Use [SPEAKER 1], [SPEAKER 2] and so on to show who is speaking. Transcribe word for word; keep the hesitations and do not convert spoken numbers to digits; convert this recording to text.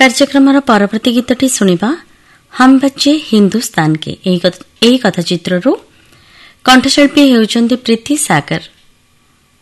[SPEAKER 1] କାର୍ଯ୍ୟକ୍ରମର ପରବର୍ତ୍ତୀ ଗୀତଟି ଶୁଣିବା ହମ୍ ବଚ୍ଚେ ହିନ୍ଦୁସ୍ତାନ କେ ଏହି କଥାଚିତ୍ରରୁ। କଣ୍ଠଶିଳ୍ପୀ ହେଉଛନ୍ତି ପ୍ରୀତି ସାଗର।